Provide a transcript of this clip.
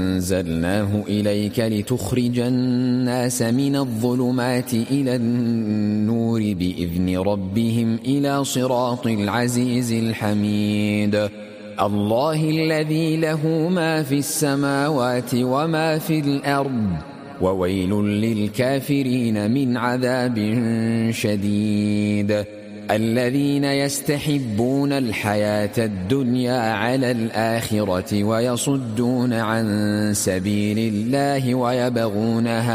أنزلناه إليك لتخرج الناس من الظلمات إلى النور بإذن ربهم إلى صراط العزيز الحميد الله الذي له ما في السماوات وما في الأرض وويل للكافرين من عذاب شديد الذين يستحبون الحياة الدنيا على الآخرة ويصدون عن سبيل الله ويبغونها